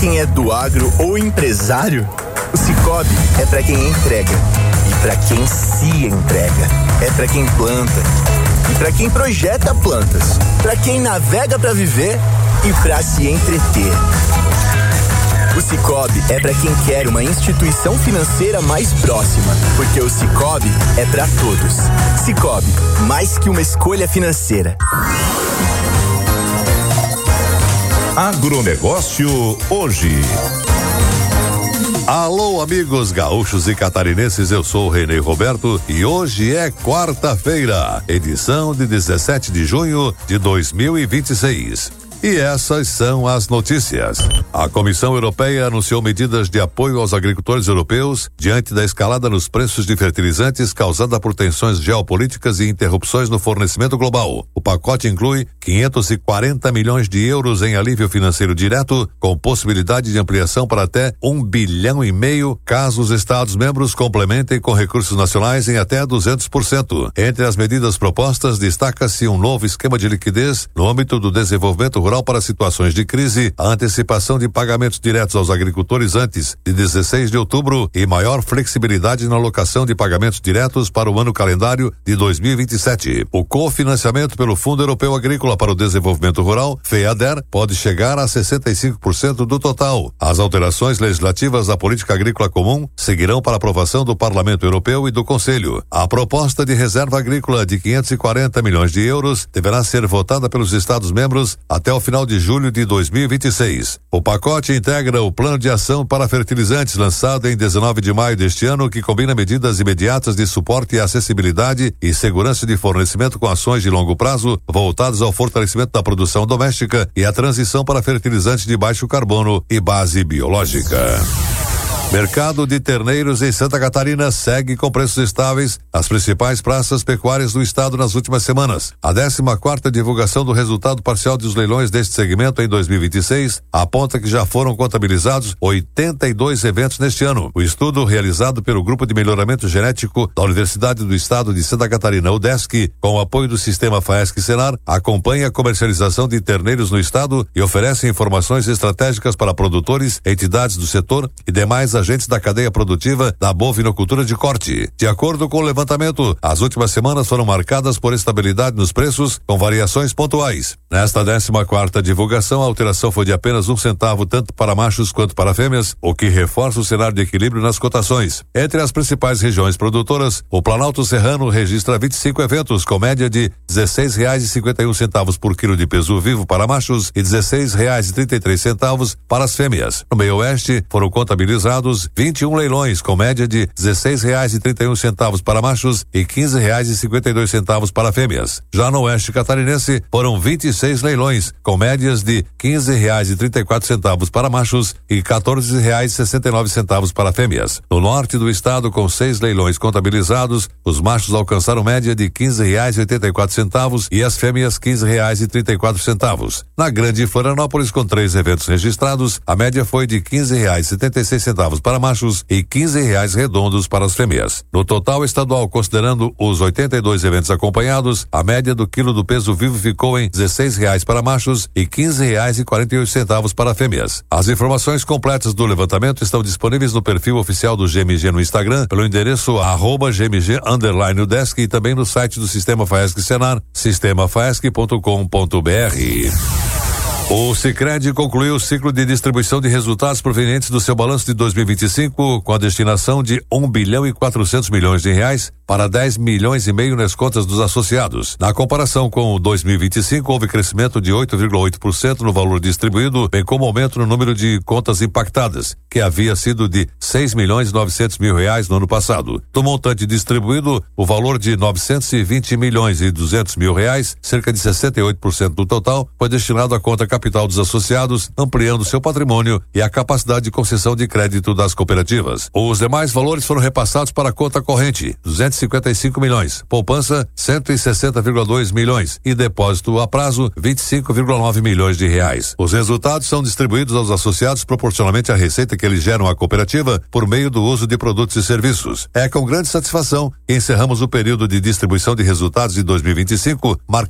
quem é do agro ou empresário, o Sicoob é pra quem entrega e pra quem se entrega. É pra quem planta e pra quem projeta plantas, pra quem navega pra viver e pra se entreter. O Sicoob é pra quem quer uma instituição financeira mais próxima, porque o Sicoob é pra todos. Sicoob, mais que uma escolha financeira. Agronegócio hoje. Alô, amigos gaúchos e catarinenses, eu sou o Renê Roberto e hoje é quarta-feira, edição de 17 de junho de 2026. E essas são as notícias. A Comissão Europeia anunciou medidas de apoio aos agricultores europeus diante da escalada nos preços de fertilizantes causada por tensões geopolíticas e interrupções no fornecimento global. O pacote inclui 540 milhões de euros em alívio financeiro direto, com possibilidade de ampliação para até 1,5 bilhão caso os Estados-membros complementem com recursos nacionais em até 200%. Entre as medidas propostas, destaca-se um novo esquema de liquidez no âmbito do desenvolvimento rural para situações de crise, a antecipação de pagamentos diretos aos agricultores antes de 16 de outubro e maior flexibilidade na alocação de pagamentos diretos para o ano calendário de 2027. O cofinanciamento pelo Fundo Europeu Agrícola para o Desenvolvimento Rural, FEADER, pode chegar a 65% do total. As alterações legislativas da Política Agrícola Comum seguirão para aprovação do Parlamento Europeu e do Conselho. A proposta de reserva agrícola de 540 milhões de euros deverá ser votada pelos Estados-membros até o final de julho de 2026. O pacote integra o Plano de Ação para Fertilizantes, lançado em 19 de maio deste ano, que combina medidas imediatas de suporte e acessibilidade e segurança de fornecimento com ações de longo prazo voltadas ao fortalecimento da produção doméstica e à transição para fertilizantes de baixo carbono e base biológica. Mercado de terneiros em Santa Catarina segue com preços estáveis nas principais praças pecuárias do estado nas últimas semanas. A 14ª divulgação do resultado parcial dos leilões deste segmento em 2026 aponta que já foram contabilizados 82 eventos neste ano. O estudo, realizado pelo Grupo de Melhoramento Genético da Universidade do Estado de Santa Catarina, UDESC, com o apoio do Sistema FAESC-Senar, acompanha a comercialização de terneiros no estado e oferece informações estratégicas para produtores, entidades do setor e demais agentes da cadeia produtiva da bovinocultura de corte. De acordo com o levantamento, as últimas semanas foram marcadas por estabilidade nos preços, com variações pontuais. Nesta 14ª divulgação, a alteração foi de apenas 1 centavo tanto para machos quanto para fêmeas, o que reforça o cenário de equilíbrio nas cotações. Entre as principais regiões produtoras, o Planalto Serrano registra 25 eventos, com média de R$16,51 por quilo de peso vivo para machos e R$16,33 para as fêmeas. No meio oeste, foram contabilizados 21 leilões, com média de R$16,31 para machos e R$15,52 para fêmeas. Já no oeste catarinense, foram 26 leilões, com médias de R$15,34 para machos e R$14,69 para fêmeas. No norte do estado, com 6 leilões contabilizados, os machos alcançaram média de R$15,84 e as fêmeas R$15,34. Na Grande Florianópolis, com 3 eventos registrados, a média foi de R$15,76 para machos e R$15 redondos para as fêmeas. No total estadual, considerando os 82 eventos acompanhados, a média do quilo do peso vivo ficou em R$16 para machos e R$15,48 para fêmeas. As informações completas do levantamento estão disponíveis no perfil oficial do GMG no Instagram, pelo endereço @GMG_UDESC e também no site do Sistema FAESC-Senar, sistemafaesc.com.br. O Sicredi concluiu o ciclo de distribuição de resultados provenientes do seu balanço de 2025 com a destinação de R$1,4 bilhão para 10,5 milhões nas contas dos associados. Na comparação com o 2025, houve crescimento de 8,8% no valor distribuído, bem como aumento no número de contas impactadas, que havia sido de R$6,9 no ano passado. Do montante distribuído, o valor de R$920,2 milhões, cerca de 68% do total, foi destinado à conta capital dos associados, ampliando seu patrimônio e a capacidade de concessão de crédito das cooperativas. Os demais valores foram repassados para a conta corrente, R$255 milhões, poupança, R$160,2 milhões e depósito a prazo, R$25,9 milhões. Os resultados são distribuídos aos associados proporcionalmente à receita que eles geram à cooperativa por meio do uso de produtos e serviços. É com grande satisfação que encerramos o período de distribuição de resultados de 2025, marcado